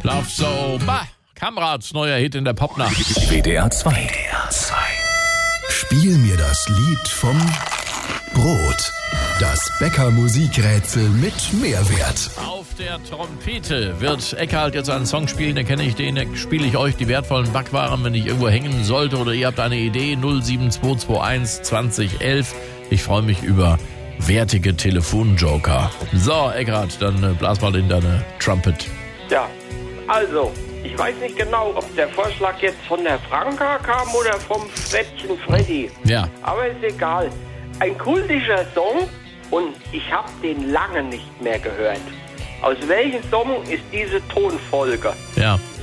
Love So. Kamerads, neuer Hit in der Popnacht. WDR 2. Spiel mir das Lied vom Brot. Das Bäcker-Musikrätsel mit Mehrwert. Auf der Trompete wird Eckhard jetzt einen Song spielen, den kenne ich, den spiele ich euch, die wertvollen Backwaren, wenn ich irgendwo hängen sollte oder ihr habt eine Idee, 07221 2011. Ich freue mich über wertige Telefonjoker. So, Eckhard, dann blas mal in deine Trumpet. Ja, also, ich weiß nicht genau, ob der Vorschlag jetzt von der Franka kam oder vom Frettchen Freddy. Ja. Aber ist egal. Ein kultischer Song und ich habe den lange nicht mehr gehört. Aus welchem Song ist diese Tonfolge? Ja.